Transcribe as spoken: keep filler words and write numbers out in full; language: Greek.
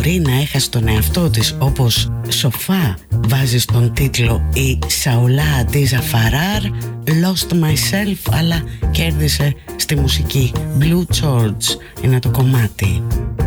μπορεί να έχασε τον εαυτό της, όπως σοφά βάζει στον τίτλο η Σαουλά Αντίζα Φαράρ, Lost Myself, αλλά κέρδισε στη μουσική. Blue George είναι το κομμάτι.